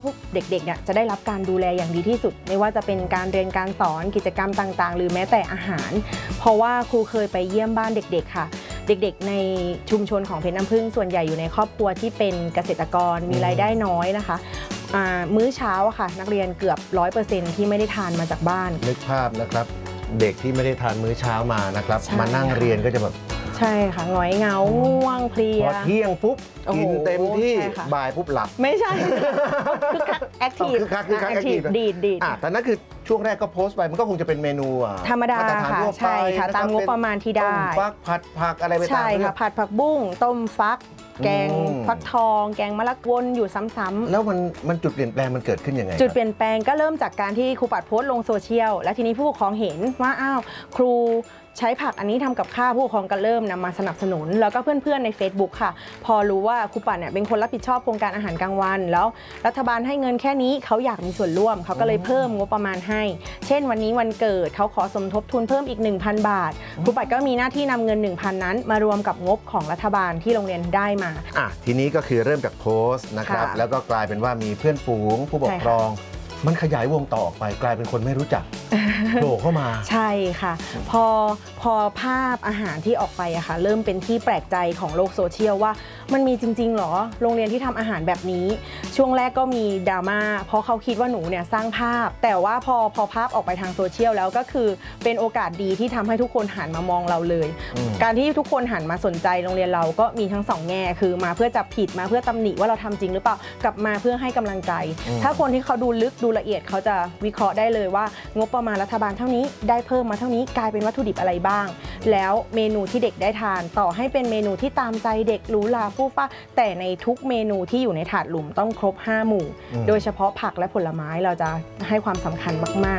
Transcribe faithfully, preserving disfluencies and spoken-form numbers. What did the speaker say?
เด็กๆเนี่ยจะได้รับการดูแลอย่างดีที่สุดไม่ว่าจะเป็นการเรียนการสอนกิจกรรมต่างๆหรือแม้แต่อาหารเพราะว่าครูเคยไปเยี่ยมบ้านเด็กๆค่ะเด็กๆในชุมชนของเพชรน้ำผึ้งส่วนใหญ่อยู่ในครอบครัวที่เป็นเกษตรกรมีรายได้น้อยนะคะมื้อเช้าค่ะนักเรียนเกือบ ร้อยเปอร์เซ็นต์ ที่ไม่ได้ทานมาจากบ้านนึกภาพนะครับเด็กที่ไม่ได้ทานมื้อเช้ามานะครับมานั่งเรียนก็จะแบบใช่ค่ะหงอยเหงาง่วงเพลียพอเที่ยงปุ๊บกินเต็มที่บ่ายปุ๊บหลับไม่ใช่คือคักแอคทีฟคือคักคือคักแอคทีฟดีดดีดแต่นั่นคือช่วงแรกก็โพสต์ไปมันก็คงจะเป็นเมนูธรรมดาค่ะใช่ค่ะตามงบประมาณที่ได้ฟักผัดผักอะไรไปตามใช่ค่ะผัดผักบุ้งต้มฟักแกงฟักทองแกงมะละกวนอยู่ซ้ำๆแล้วมันมันจุดเปลี่ยนแปลงมันเกิดขึ้นยังไงจุดเปลี่ยนแปลงก็เริ่มจากการที่ครูปัดโพสต์ลงโซเชียลและทีนี้ผู้ปกครองเห็นว่าอ้าวครูใช้ผักอันนี้ทำกับข้าวผู้ปกครองก็เริ่มนำมาสนับสนุนแล้วก็เพื่อนๆใน Facebook ค่ะพอรู้ว่าครูปัดเนี่ยเป็นคนรับผิดชอบโครงการอาหารกลางวันแล้วรัฐบาลให้เงินแค่นี้เขาอยากมีส่วนร่วมเขาก็เลยเพิ่มงบประมาณให้เช่นวันนี้วันเกิดเขาขอสมทบทุนเพิ่มอีก หนึ่งพัน บาทครูปัดก็มีหน้าที่นำเงิน หนึ่งพัน นั้นมารวมกับงบของรัฐบาลที่โรงเรียนได้มาอ่ะทีนี้ก็คือเริ่มจากโพสต์นะครับแล้วก็กลายเป็นว่ามีเพื่อนฝูงผู้ปกครองมันขยายวงต่อออกไปกลายเป็นคนไม่รู้จักโผล่เข้ามาใช่ค่ะพอพอภาพอาหารที่ออกไปอะค่ะเริ่มเป็นที่แปลกใจของโลกโซเชียลว่ามันมีจริงๆหรอโรงเรียนที่ทำอาหารแบบนี้ช่วงแรกก็มีดราม่าเพราะเขาคิดว่าหนูเนี่ยสร้างภาพแต่ว่าพอพอภาพออกไปทางโซเชียลแล้วก็คือเป็นโอกาสดีที่ทำให้ทุกคนหันมามองเราเลยการที่ทุกคนหันมาสนใจโรงเรียนเราก็มีทั้งสองแง่คือมาเพื่อจับผิดมาเพื่อตำหนิว่าเราทำจริงหรือเปล่ากลับมาเพื่อให้กำลังใจถ้าคนที่เขาดูลึกดูละเอียดเขาจะวิเคราะห์ได้เลยว่างบประมาณรัฐบาลเท่านี้ได้เพิ่มมาเท่านี้กลายเป็นวัตถุดิบอะไรบ้างแล้วเมนูที่เด็กได้ทานต่อให้เป็นเมนูที่ตามใจเด็กหรูหราฟู่ฟ้าแต่ในทุกเมนูที่อยู่ในถาดหลุมต้องครบห้าหมู่โดยเฉพาะผักและผลไม้เราจะให้ความสำคัญมากๆ